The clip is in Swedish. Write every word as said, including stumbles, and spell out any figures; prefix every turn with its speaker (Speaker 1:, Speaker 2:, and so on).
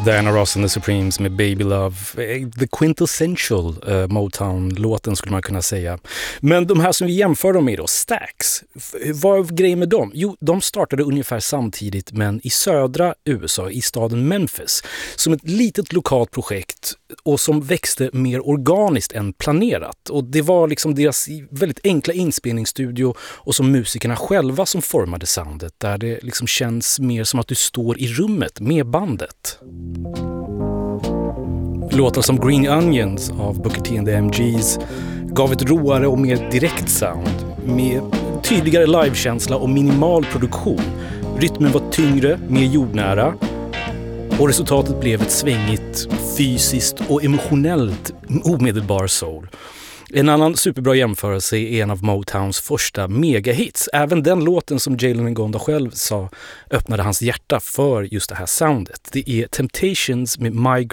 Speaker 1: Diana Ross and the Supremes med Baby Love. The quintessential uh, Motown-låten skulle man kunna säga. Men de här som vi jämför dem med då, Stax, vad är grejen med dem? Jo, de startade ungefär samtidigt men i södra U S A, i staden Memphis, som ett litet lokalt projekt och som växte mer organiskt än planerat. Och det var liksom deras väldigt enkla inspelningsstudio och som musikerna själva som formade soundet, där det liksom känns mer som att du står i rummet med bandet. Låtar som Green Onions av Booker T and the M Gs gav ett råare och mer direkt sound med tydligare livekänsla och minimal produktion. Rytmen var tyngre, mer jordnära och resultatet blev ett svängigt, fysiskt och emotionellt omedelbar soul. En annan superbra jämförelse är en av Motowns första megahits. Även den låten som Jalen Ngonda själv sa öppnade hans hjärta för just det här soundet. Det är Temptations med My